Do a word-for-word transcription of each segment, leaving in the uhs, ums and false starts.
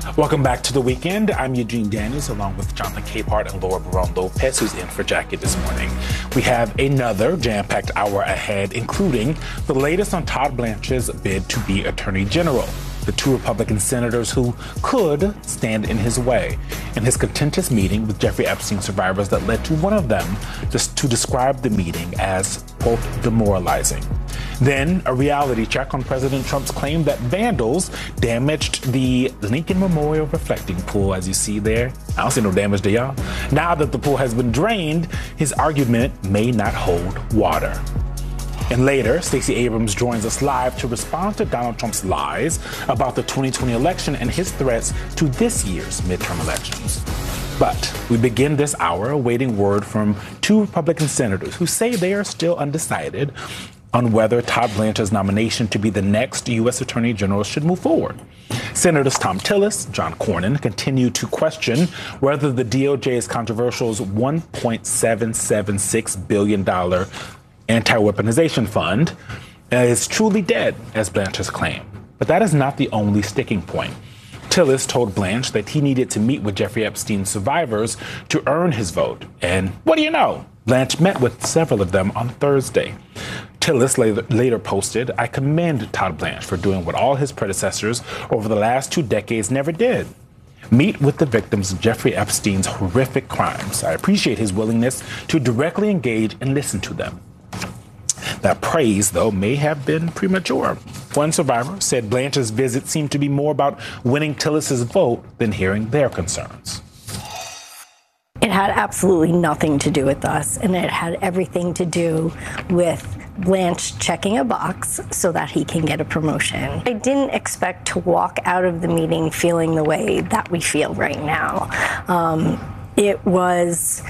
Welcome back to The Weekend. I'm Eugene Daniels, along with Jonathan Capehart and Laura Barone Lopez, who's in for Jackie this morning. We have another jam-packed hour ahead, including the latest on Todd Blanche's bid to be Attorney General, the two Republican senators who could stand in his way, and his contentious meeting with Jeffrey Epstein survivors that led to one of them just to describe the meeting as, quote, demoralizing. Then a reality check on President Trump's claim that vandals damaged the Lincoln Memorial reflecting pool, as you see there. I don't see no damage to y'all. Now that the pool has been drained, his argument may not hold water. And later, Stacey Abrams joins us live to respond to Donald Trump's lies about the twenty twenty election and his threats to this year's midterm elections. But we begin this hour awaiting word from two Republican senators who say they are still undecided on whether Todd Blanche's nomination to be the next U S Attorney General should move forward. Senators Thom Tillis, John Cornyn continue to question whether the D O J's controversial one point seven seven six billion dollars anti-weaponization fund is truly dead, as Blanche has claimed. But that is not the only sticking point. Tillis told Blanche that he needed to meet with Jeffrey Epstein's survivors to earn his vote. And what do you know? Blanche met with several of them on Thursday. Tillis later, later posted, "I commend Todd Blanche for doing what all his predecessors over the last two decades never did. Meet with the victims of Jeffrey Epstein's horrific crimes. I appreciate his willingness to directly engage and listen to them." That praise, though, may have been premature. One survivor said Blanche's visit seemed to be more about winning Tillis's vote than hearing their concerns. It had absolutely nothing to do with us, and it had everything to do with Blanche checking a box so that he can get a promotion. I didn't expect to walk out of the meeting feeling the way that we feel right now. Um, it was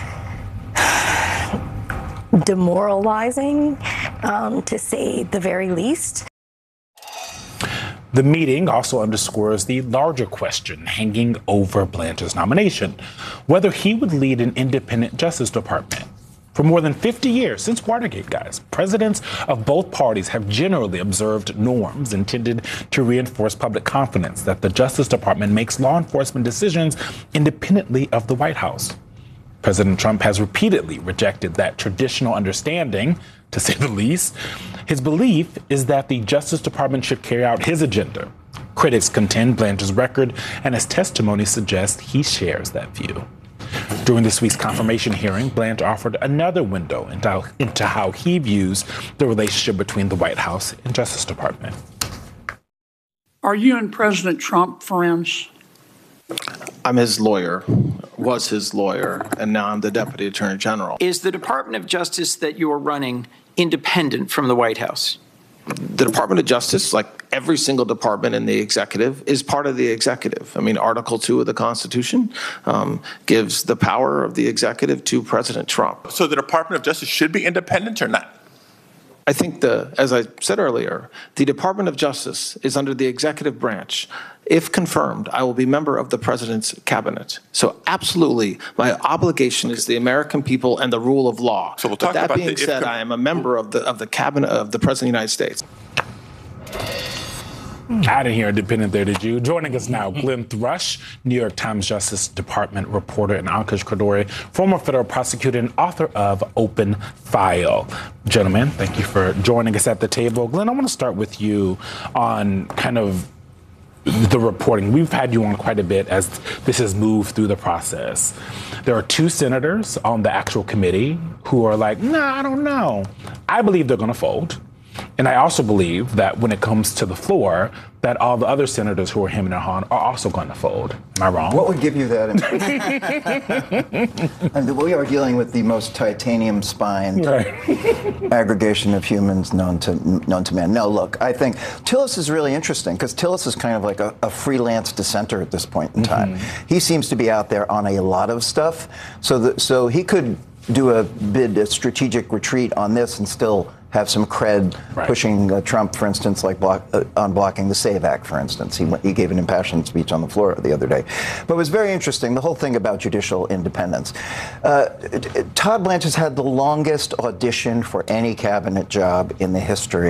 demoralizing, um, to say the very least. The meeting also underscores the larger question hanging over Blanche's nomination, whether he would lead an independent Justice Department. For more than fifty years, since Watergate, guys, presidents of both parties have generally observed norms intended to reinforce public confidence that the Justice Department makes law enforcement decisions independently of the White House. President Trump has repeatedly rejected that traditional understanding, to say the least. His belief is that the Justice Department should carry out his agenda. Critics contend Blanche's record and his testimony suggest he shares that view. During this week's confirmation hearing, Blanche offered another window into, into how he views the relationship between the White House and Justice Department. Are you and President Trump friends? I'm his lawyer, was his lawyer, and now I'm the Deputy Attorney General. Is the Department of Justice that you are running independent from the White House? The Department of Justice, like every single department in the executive, is part of the executive. I mean, Article two of the Constitution um, gives the power of the executive to President Trump. So the Department of Justice should be independent or not? I think, the, as I said earlier, the Department of Justice is under the executive branch. If confirmed, I will be member of the president's cabinet. So absolutely, my obligation is the American people and the rule of law. So we'll but talk that about being the, said, I am a member of the of the cabinet of the President of the United States. I didn't hear independent there, did you? Joining us now, Glenn Thrush, New York Times Justice Department reporter, and Ankush Khardori, former federal prosecutor and author of Open File. Gentlemen, thank you for joining us at the table. Glenn, I want to start with you on kind of the reporting. We've had you on quite a bit as this has moved through the process. There are two senators on the actual committee who are like, nah, I don't know. I believe they're going to fold. And I also believe that when it comes to the floor, that all the other senators who are hemming and hawing are also going to fold. Am I wrong? What would give you that impression? And we are dealing with the most titanium-spined right. aggregation of humans known to known to man. No, look, I think Tillis is really interesting because Tillis is kind of like a, a freelance dissenter at this point in time. Mm-hmm. He seems to be out there on a lot of stuff, so the, so he could do a bid, a strategic retreat on this and still have some cred right. pushing uh, Trump, for instance, like block, uh, on blocking the SAVE Act, for instance. He, went, he gave an impassioned speech on the floor the other day. But it was very interesting, the whole thing about judicial independence. Uh, Todd Blanche has had the longest audition for any cabinet job in the history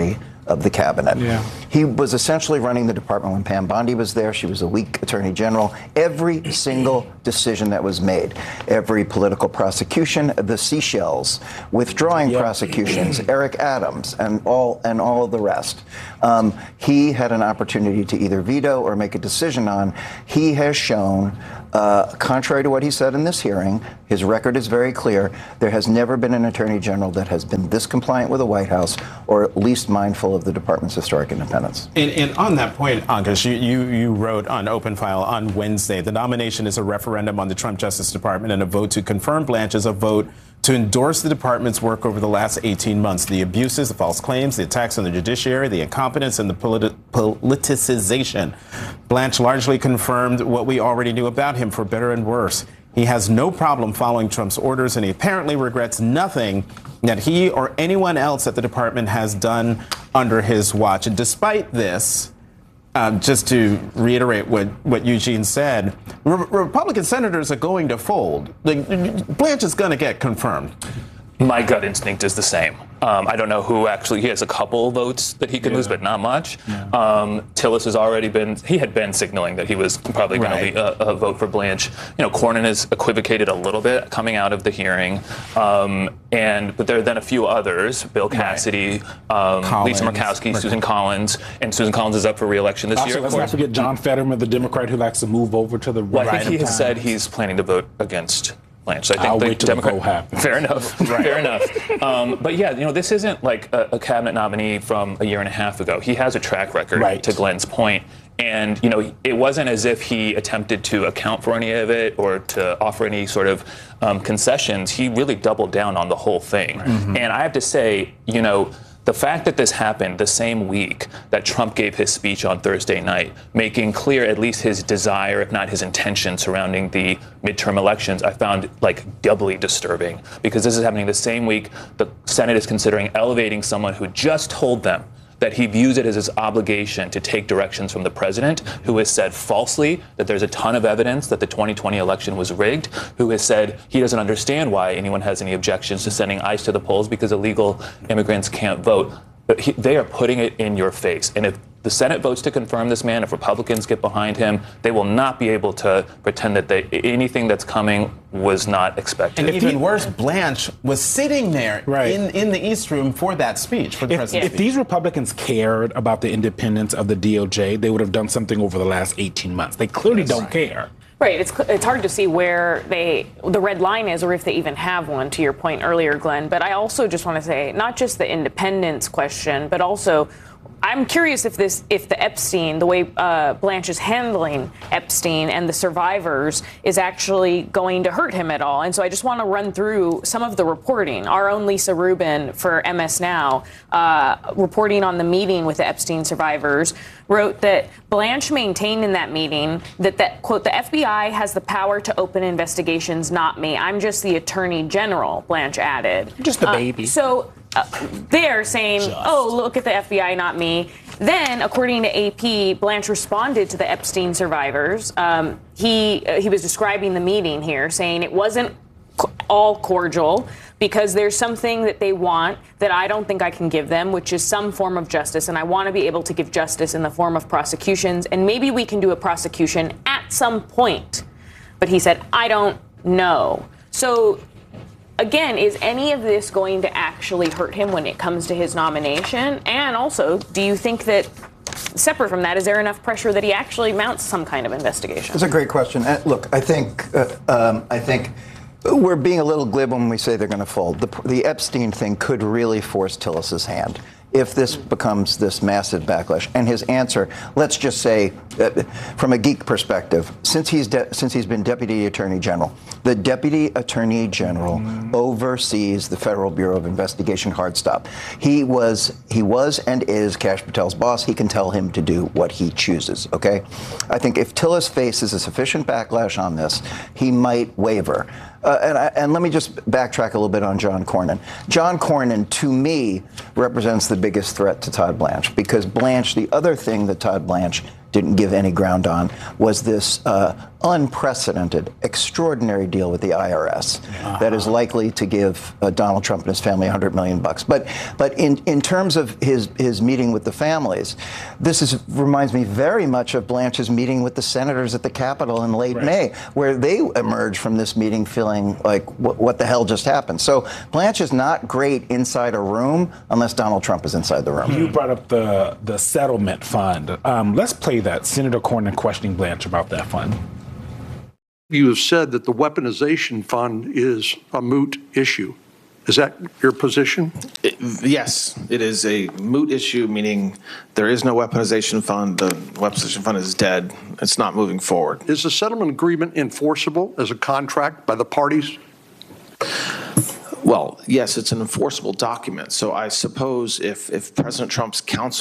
of the cabinet. Yeah. He was essentially running the department when Pam Bondi was there. She was a weak attorney general. Every single decision that was made, every political prosecution, the Seychelles, withdrawing yep. prosecutions, Eric Adams, and all and all of the rest. Um, he had an opportunity to either veto or make a decision on. He has shown, uh, contrary to what he said in this hearing, his record is very clear. There has never been an attorney general that has been this compliant with the White House or at least mindful of the department's historic independence. And, and on that point, Ankush, you, you, you wrote on Open File on Wednesday, the nomination is a referendum on the Trump Justice Department, and a vote to confirm Blanche is a vote to endorse the department's work over the last eighteen months. The abuses, the false claims, the attacks on the judiciary, the incompetence, and the politi- politicization. Blanche largely confirmed what we already knew about him, for better and worse. He has no problem following Trump's orders, and he apparently regrets nothing that he or anyone else at the department has done under his watch. And despite this, Um, just to reiterate what, what Eugene said, Re- Republican senators are going to fold. Like, Blanche is going to get confirmed. My gut instinct is the same. Um, I don't know who actually, he has a couple votes that he could yeah. lose, but not much. Yeah. Um, Tillis has already been, he had been signaling that he was probably going right. to uh, vote for Blanche. You know, Cornyn has equivocated a little bit coming out of the hearing. Um, and, but there are then a few others, Bill Cassidy, right. um, Lisa Murkowski, Murkowski, Susan Collins, and Susan Collins is up for re-election this also, year. Let's not forget John Fetterman, the Democrat who likes to move over to the well, right. I think he has times. said he's planning to vote against Blanche. So I think I'll the wait till Democrat, the vote happens. Fair enough. Right. Fair enough. Um, but yeah, you know, this isn't like a, a cabinet nominee from a year and a half ago. He has a track record, right. to Glenn's point. And, you know, it wasn't as if he attempted to account for any of it or to offer any sort of um, concessions. He really doubled down on the whole thing. Right. Mm-hmm. And I have to say, you know, the fact that this happened the same week that Trump gave his speech on Thursday night, making clear at least his desire, if not his intention, surrounding the midterm elections, I found like doubly disturbing, because this is happening the same week the Senate is considering elevating someone who just told them that he views it as his obligation to take directions from the president, who has said falsely that there's a ton of evidence that the twenty twenty election was rigged, who has said he doesn't understand why anyone has any objections to sending ICE to the polls because illegal immigrants can't vote. But he, they are putting it in your face. And if the Senate votes to confirm this man, if Republicans get behind him, they will not be able to pretend that they, anything that's coming was not expected. And even worse, Blanche was sitting there right. in, in the East Room for that speech, for the if, president's if speech. these Republicans cared about the independence of the D O J, they would have done something over the last eighteen months. They clearly That's don't right. care. Right. It's it's hard to see where they the red line is, or if they even have one, to your point earlier, Glenn. But I also just want to say, not just the independence question, but also I'm curious if this, if the Epstein, the way uh, Blanche is handling Epstein and the survivors is actually going to hurt him at all. And so I just want to run through some of the reporting. Our own Lisa Rubin for M S Now, uh, reporting on the meeting with the Epstein survivors, wrote that Blanche maintained in that meeting that, that, quote, the F B I has the power to open investigations, not me. I'm just the attorney general, Blanche added. Just the baby. Uh, so uh, they're saying, just. oh, look at the F B I, not me. Then, according to A P, Blanche responded to the Epstein survivors. Um, he uh, he was describing the meeting here, saying it wasn't co- all cordial because there's something that they want that I don't think I can give them, which is some form of justice. And I want to be able to give justice in the form of prosecutions. And maybe we can do a prosecution at some point. But he said, I don't know. So, again, is any of this going to actually hurt him when it comes to his nomination? And also, do you think that, separate from that, is there enough pressure that he actually mounts some kind of investigation? That's a great question. Uh, look, I think, uh, um, I think we're being a little glib when we say they're going to fold. The, the Epstein thing could really force Tillis's hand if this becomes this massive backlash. And his answer, let's just say, uh, from a geek perspective, since he's de- since he's been Deputy Attorney General, the Deputy Attorney General mm. oversees the Federal Bureau of Investigation. Hard stop. He was he was and is Kash Patel's boss. He can tell him to do what he chooses. Okay, I think if Tillis faces a sufficient backlash on this, he might waver. Uh, and, I, and let me just backtrack a little bit on John Cornyn. John Cornyn, to me, represents the biggest threat to Todd Blanche, because Blanche, the other thing that Todd Blanche didn't give any ground on, was this uh, unprecedented, extraordinary deal with the I R S uh-huh. that is likely to give uh, Donald Trump and his family one hundred million bucks. But but in, in terms of his his meeting with the families, this is reminds me very much of Blanche's meeting with the senators at the Capitol in late right. May, where they emerged from this meeting feeling like, what, what the hell just happened? So Blanche is not great inside a room unless Donald Trump is inside the room. You brought up the, the settlement fund. Um, let's play that. Senator Cornyn questioning Blanche about that fund. You have said that the weaponization fund is a moot issue. Is that your position? It, yes, it is a moot issue, meaning there is no weaponization fund. The weaponization fund is dead. It's not moving forward. Is the settlement agreement enforceable as a contract by the parties? Well, yes, it's an enforceable document. So I suppose if, if President Trump's counsel